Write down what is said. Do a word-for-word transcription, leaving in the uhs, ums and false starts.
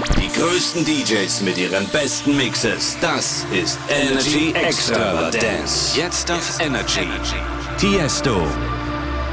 Die größten D Js mit ihren besten Mixes. Das ist Energy Extravagance. Jetzt auf Energy. Tiesto,